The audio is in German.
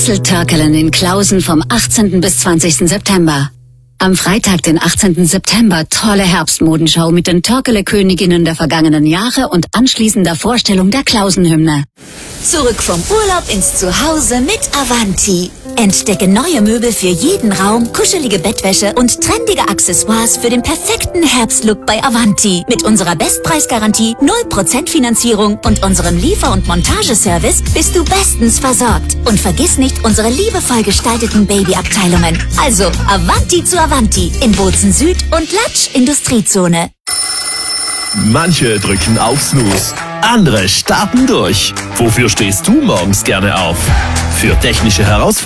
Basteltörkelen in Klausen vom 18. bis 20. September. Am Freitag, den 18. September, tolle Herbstmodenschau mit den Törkele-Königinnen der vergangenen Jahre und anschließender Vorstellung der Klausenhymne. Zurück vom Urlaub ins Zuhause mit Avanti. Entdecke neue Möbel für jeden Raum, kuschelige Bettwäsche und trendige Accessoires für den perfekten Herbstlook bei Avanti. Mit unserer Bestpreisgarantie, 0% Finanzierung und unserem Liefer- und Montageservice bist du bestens versorgt. Und vergiss nicht unsere liebevoll gestalteten Babyabteilungen. Also Avanti zu Avanti in Bozen Süd und Latsch Industriezone. Manche drücken auf Snooze, andere starten durch. Wofür stehst du morgens gerne auf? Für technische Herausforderungen?